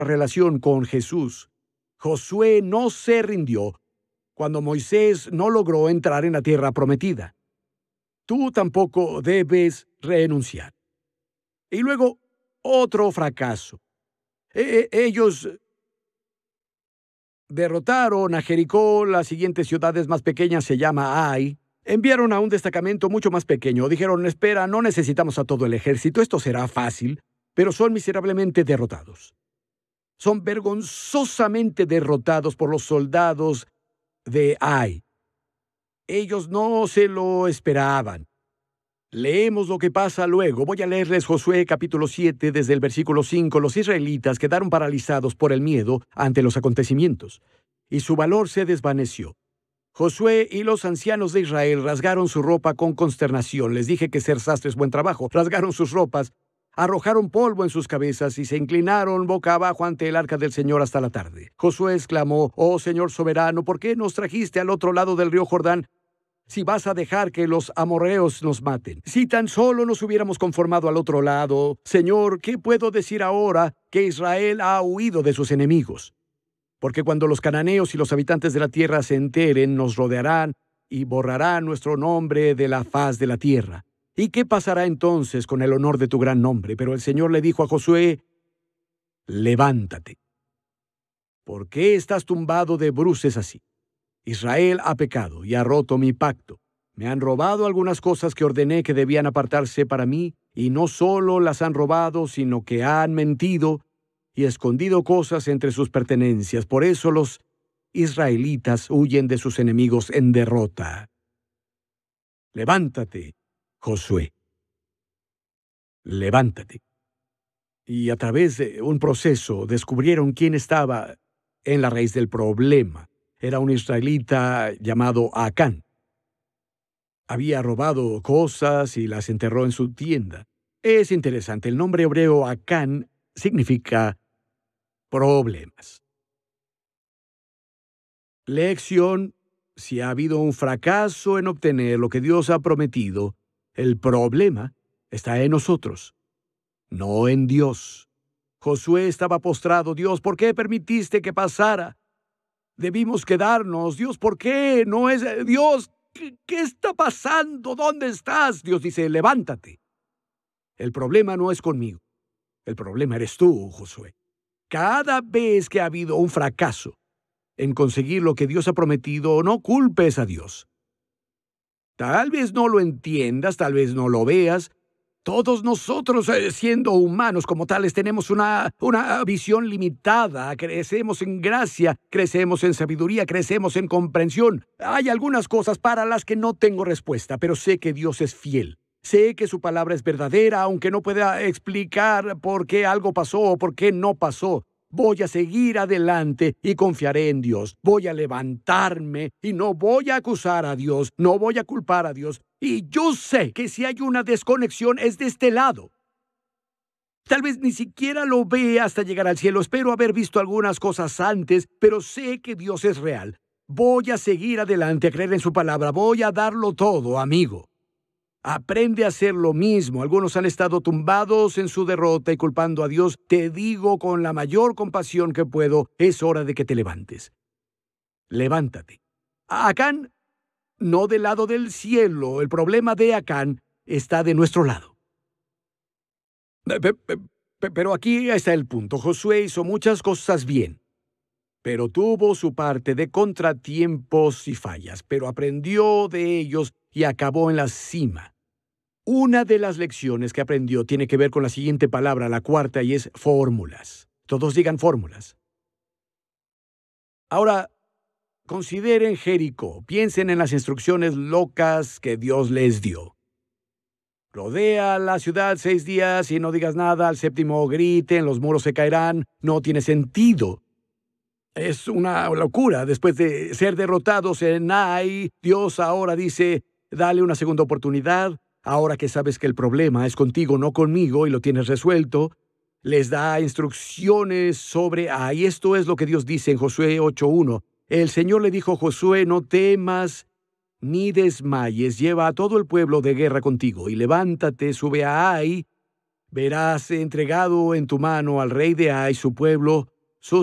relación con Jesús. Josué no se rindió cuando Moisés no logró entrar en la tierra prometida. Tú tampoco debes renunciar. Y luego, otro fracaso. Ellos derrotaron a Jericó. Las siguientes ciudades más pequeñas se llama Ai. Enviaron a un destacamento mucho más pequeño. Dijeron, espera, no necesitamos a todo el ejército, esto será fácil, pero son miserablemente derrotados. Son vergonzosamente derrotados por los soldados de Ai. Ellos no se lo esperaban. Leemos lo que pasa luego. Voy a leerles Josué capítulo 7 desde el versículo 5. Los israelitas quedaron paralizados por el miedo ante los acontecimientos, y su valor se desvaneció. Josué y los ancianos de Israel rasgaron su ropa con consternación. Les dije que ser sastre es buen trabajo. Rasgaron sus ropas, arrojaron polvo en sus cabezas y se inclinaron boca abajo ante el arca del Señor hasta la tarde. Josué exclamó, «Oh Señor soberano, ¿por qué nos trajiste al otro lado del río Jordán si vas a dejar que los amorreos nos maten? Si tan solo nos hubiéramos conformado al otro lado. Señor, ¿qué puedo decir ahora que Israel ha huido de sus enemigos? Porque cuando los cananeos y los habitantes de la tierra se enteren, nos rodearán y borrarán nuestro nombre de la faz de la tierra. ¿Y qué pasará entonces con el honor de tu gran nombre?». Pero el Señor le dijo a Josué, «Levántate. ¿Por qué estás tumbado de bruces así? Israel ha pecado y ha roto mi pacto. Me han robado algunas cosas que ordené que debían apartarse para mí, y no solo las han robado, sino que han mentido y escondido cosas entre sus pertenencias. Por eso los israelitas huyen de sus enemigos en derrota. Levántate, Josué. Levántate». Y a través de un proceso descubrieron quién estaba en la raíz del problema. Era un israelita llamado Acán. Había robado cosas y las enterró en su tienda. Es interesante, el nombre hebreo Acán significa problemas. Lección: si ha habido un fracaso en obtener lo que Dios ha prometido, el problema está en nosotros, no en Dios. Josué estaba postrado. «Dios, ¿por qué permitiste que pasara? Debimos quedarnos. Dios, ¿por qué? No es... Dios, ¿qué está pasando? ¿Dónde estás?». Dios dice, «Levántate. El problema no es conmigo. El problema eres tú, Josué». Cada vez que ha habido un fracaso en conseguir lo que Dios ha prometido, no culpes a Dios. Tal vez no lo entiendas, tal vez no lo veas. Todos nosotros, siendo humanos como tales, tenemos una visión limitada. Crecemos en gracia, crecemos en sabiduría, crecemos en comprensión. Hay algunas cosas para las que no tengo respuesta, pero sé que Dios es fiel. Sé que su palabra es verdadera, aunque no pueda explicar por qué algo pasó o por qué no pasó. Voy a seguir adelante y confiaré en Dios. Voy a levantarme y no voy a acusar a Dios, no voy a culpar a Dios. Y yo sé que si hay una desconexión es de este lado. Tal vez ni siquiera lo vea hasta llegar al cielo. Espero haber visto algunas cosas antes, pero sé que Dios es real. Voy a seguir adelante, a creer en su palabra. Voy a darlo todo, amigo. Aprende a hacer lo mismo. Algunos han estado tumbados en su derrota y culpando a Dios. Te digo con la mayor compasión que puedo, es hora de que te levantes. Levántate. Acán, no del lado del cielo. El problema de Acán está de nuestro lado. Pero aquí está el punto. Josué hizo muchas cosas bien, pero tuvo su parte de contratiempos y fallas, pero aprendió de ellos y acabó en la cima. Una de las lecciones que aprendió tiene que ver con la siguiente palabra, la cuarta, y es fórmulas. Todos digan fórmulas. Ahora, consideren Jericó. Piensen en las instrucciones locas que Dios les dio. Rodea la ciudad 6 días y no digas nada. Al séptimo griten, los muros se caerán. No tiene sentido. Es una locura. Después de ser derrotados en Ai, Dios ahora dice, dale una segunda oportunidad. Ahora que sabes que el problema es contigo, no conmigo, y lo tienes resuelto, les da instrucciones sobre Ai. Esto es lo que Dios dice en Josué 8:1. El Señor le dijo a Josué, no temas ni desmayes, lleva a todo el pueblo de guerra contigo, y levántate, sube a Ai. Verás entregado en tu mano al rey de Ai, su pueblo,